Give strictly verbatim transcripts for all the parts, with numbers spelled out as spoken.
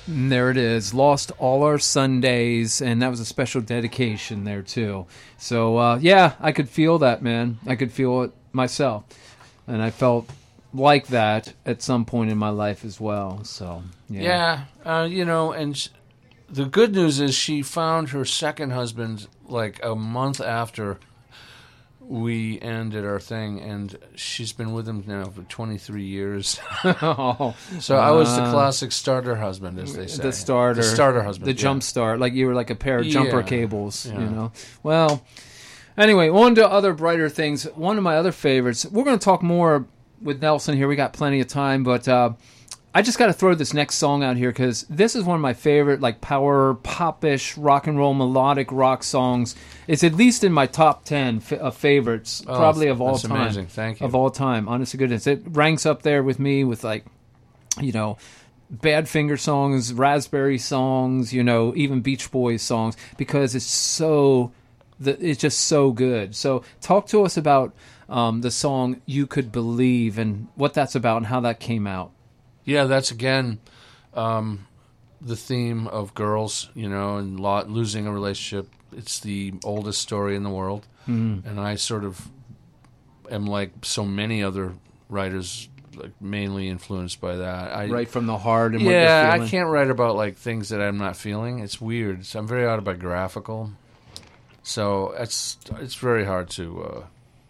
And there it is. Lost All Our Sundays, and that was a special dedication there, too. So, uh, yeah, I could feel that, man. I could feel it myself. And I felt like that at some point in my life as well. So, yeah. Yeah, uh, you know, and sh- the good news is she found her second husband like a month after we ended our thing, and she's been with him now for twenty-three years. oh, so uh, I was the classic starter husband, as they say. The starter. The starter husband. The yeah. jump start. Like you were like a pair of jumper Yeah. cables, Yeah. you know. Well, anyway, on to other brighter things. One of my other favorites, we're going to talk more with Nelson here. We got plenty of time, but uh, I just got to throw this next song out here because this is one of my favorite, like, power pop-ish rock and roll melodic rock songs. It's at least in my top ten f- of favorites, Oh, probably of all that's time. amazing. Thank you. Of all time, honest to goodness. It ranks up there with me with, like, you know, Badfinger songs, Raspberry songs, you know, even Beach Boys songs, because it's so, the, it's just so good. So talk to us about um, the song You Could Believe and what that's about and how that came out. Yeah, that's again um, the theme of girls, you know, and lot, losing a relationship. It's the oldest story in the world, Mm. and I sort of am like so many other writers, like mainly influenced by that. I, Right from the heart and what yeah, you're I feeling. can't write about like things that I'm not feeling. It's weird. So I'm very autobiographical, so it's it's very hard to uh,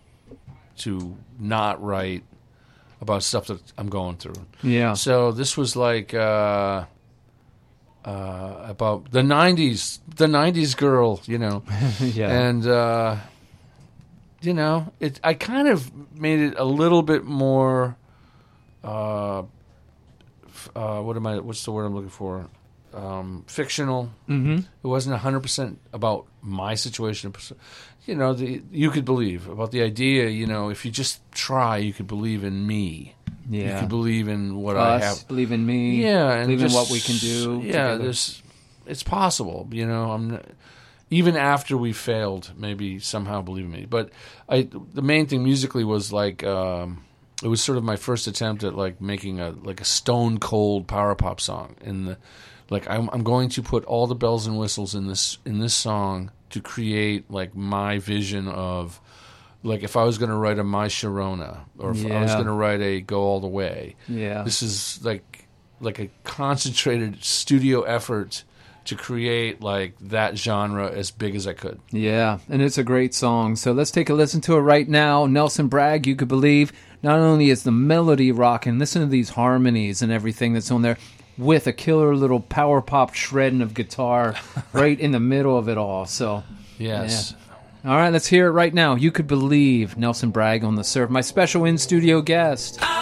to not write about stuff that I'm going through. Yeah. So this was like uh, uh, about the nineties, the nineties girl, you know, yeah. and uh, you know, it. I kind of made it a little bit more. Uh, f- uh, what am I? What's the word I'm looking for? Um, fictional. Mm-hmm. It wasn't one hundred percent about my situation. You know, the, you could believe about the idea, you know, if you just try, you could believe in me. Yeah. You could believe in what Us, I have. believe in me. Yeah. And believe just, in what we can do. Yeah. together. There's, it's possible, you know, I'm not, even after we failed, maybe somehow believe in me. But I, the main thing musically was like, um, it was sort of my first attempt at like making a, like a stone cold power pop song in the, like I'm, I'm going to put all the bells and whistles in this in this song to create like my vision of, like if I was going to write a My Sharona or if I was Yeah. going to write a Go All the Way. Yeah. This is like like a concentrated studio effort to create like that genre as big as I could. Yeah, and it's a great song. So let's take a listen to it right now. Nelson Bragg, You Could Believe. Not only is the melody rocking, listen to these harmonies and everything that's on there, with a killer little power pop shredding of guitar right in the middle of it all. So, Yes. yeah. All right, let's hear it right now. You Could Believe, Nelson Bragg on the Surf, my special in-studio guest.